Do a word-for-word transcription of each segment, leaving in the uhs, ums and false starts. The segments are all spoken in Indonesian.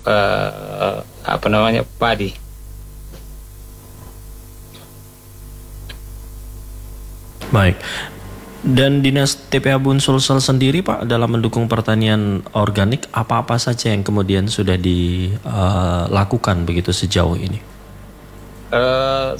uh, apa namanya padi. Baik. Dan Dinas T P A Bun Sulsel sendiri Pak dalam mendukung pertanian organik apa-apa saja yang kemudian sudah dilakukan uh, begitu sejauh ini? Uh,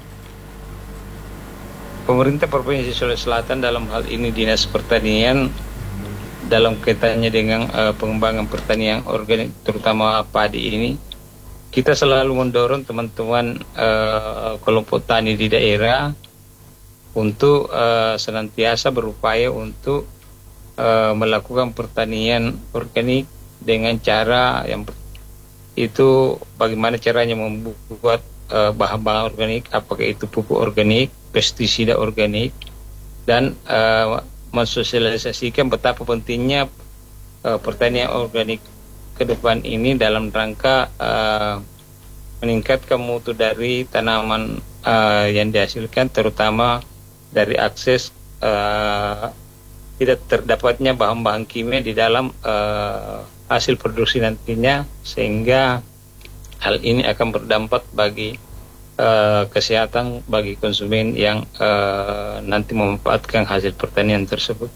pemerintah Provinsi Sulawesi Selatan dalam hal ini Dinas Pertanian dalam kaitannya dengan uh, pengembangan pertanian organik terutama padi ini, kita selalu mendorong teman-teman uh, kelompok tani di daerah untuk uh, senantiasa berupaya untuk uh, melakukan pertanian organik dengan cara yang itu bagaimana caranya membuat uh, bahan-bahan organik, apakah itu pupuk organik, pestisida organik, dan uh, mensosialisasikan betapa pentingnya uh, pertanian organik ke depan ini dalam rangka uh, meningkatkan mutu dari tanaman uh, yang dihasilkan, terutama dari akses uh, tidak terdapatnya bahan-bahan kimia di dalam uh, hasil produksi nantinya, sehingga hal ini akan berdampak bagi uh, kesehatan bagi konsumen yang uh, nanti memanfaatkan hasil pertanian tersebut.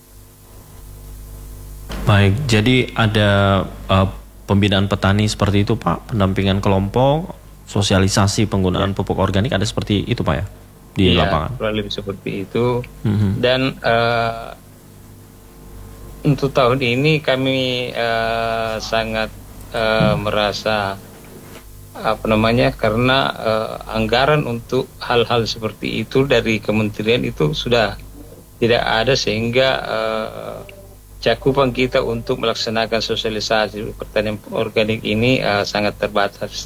Baik, jadi ada uh, pembinaan petani seperti itu Pak, pendampingan kelompok, sosialisasi penggunaan ya. pupuk organik, ada seperti itu Pak ya? Di ya, lapangan. Kurang lebih seperti itu. Mm-hmm. Dan uh, untuk tahun ini kami uh, sangat uh, merasa apa namanya karena uh, anggaran untuk hal-hal seperti itu dari kementerian itu sudah tidak ada, sehingga uh, cakupan kita untuk melaksanakan sosialisasi pertanian organik ini uh, sangat terbatas.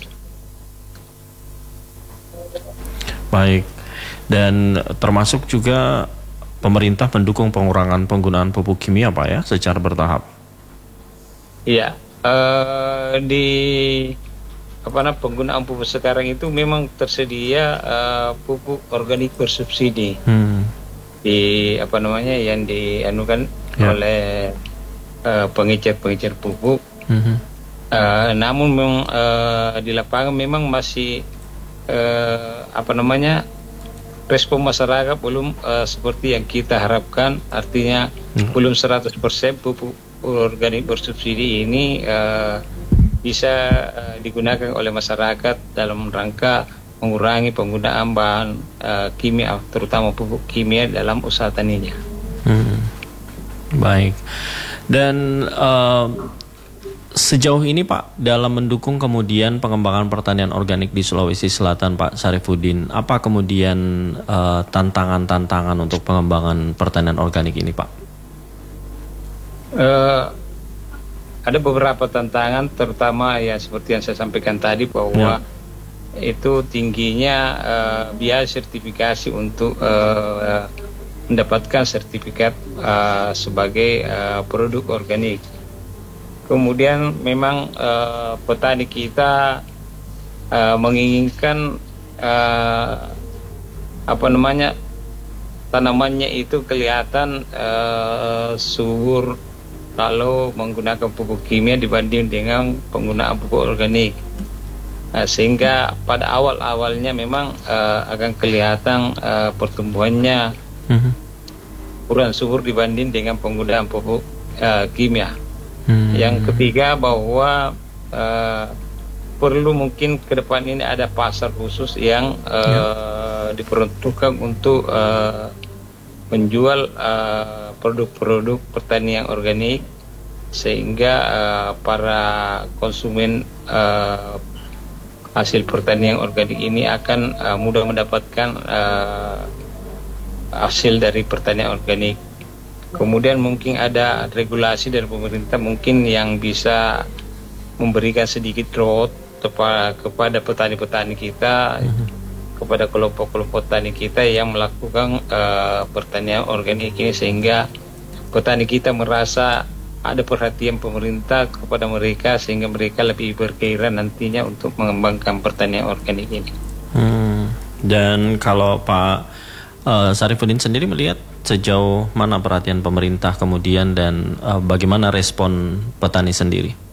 Baik. Dan termasuk juga pemerintah mendukung pengurangan penggunaan pupuk kimia Pak ya, secara bertahap. Iya, uh, di apa namanya penggunaan pupuk sekarang itu memang tersedia uh, pupuk organik bersubsidi hmm. di apa namanya yang dianukan ya. oleh uh, pengecer-pengecer pupuk. Hmm. Uh, namun memang uh, di lapangan memang masih uh, apa namanya respon masyarakat belum uh, seperti yang kita harapkan, artinya hmm. belum seratus persen pupuk organik bersubsidi ini uh, bisa uh, digunakan oleh masyarakat dalam rangka mengurangi penggunaan bahan uh, kimia, terutama pupuk kimia dalam usaha taninya. Hmm. Baik. Dan uh, sejauh ini Pak, dalam mendukung kemudian pengembangan pertanian organik di Sulawesi Selatan Pak Syarifuddin, apa kemudian uh, tantangan-tantangan untuk pengembangan pertanian organik ini Pak? Uh, ada beberapa tantangan, terutama ya seperti yang saya sampaikan tadi bahwa ya. itu tingginya uh, biaya sertifikasi untuk uh, mendapatkan sertifikat uh, sebagai uh, produk organik. Kemudian memang uh, petani kita uh, menginginkan uh, apa namanya tanamannya itu kelihatan uh, subur kalau menggunakan pupuk kimia dibanding dengan penggunaan pupuk organik. Nah, sehingga pada awal-awalnya memang uh, akan kelihatan uh, pertumbuhannya uh-huh. kurang subur dibanding dengan penggunaan pupuk uh, kimia. Hmm. Yang ketiga bahwa uh, perlu mungkin ke depan ini ada pasar khusus yang uh, ya. diperuntukkan untuk uh, menjual uh, produk-produk pertanian organik, sehingga uh, para konsumen uh, hasil pertanian organik ini akan uh, mudah mendapatkan uh, hasil dari pertanian organik. Kemudian mungkin ada regulasi dari pemerintah mungkin yang bisa memberikan sedikit road kepada petani-petani kita, uh-huh. kepada kelompok-kelompok petani kita yang melakukan uh, pertanian organik ini, sehingga petani kita merasa ada perhatian pemerintah kepada mereka, sehingga mereka lebih bergairah nantinya untuk mengembangkan pertanian organik ini. Hmm. Dan kalau Pak Uh, Syarifuddin sendiri melihat sejauh mana perhatian pemerintah kemudian dan uh, bagaimana respon petani sendiri?